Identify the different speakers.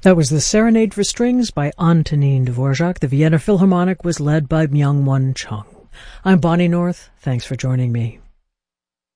Speaker 1: That was the Serenade for Strings by Antonin Dvorak. The Vienna Philharmonic was led by Myung-Whun Chung. I'm Bonnie North. Thanks for joining me.